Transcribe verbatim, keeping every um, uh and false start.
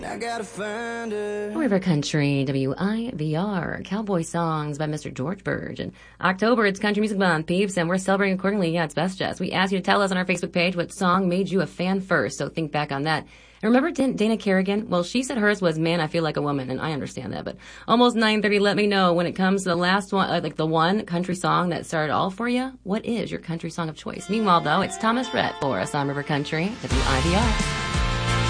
I gotta find her. River Country, W I V R, Cowboy Songs by Mister George Burge. And October, it's Country Music Month, peeps, and we're celebrating accordingly. Yeah, it's Best Jazz. We asked you to tell us on our Facebook page what song made you a fan first, so think back on that. And remember Dana Kerrigan? Well, she said hers was Man, I Feel Like a Woman, and I understand that. But almost nine thirty, let me know when it comes to the last one, uh, like the one country song that started all for you. What is your country song of choice? Meanwhile, though, it's Thomas Rhett for us on River Country, W I V R.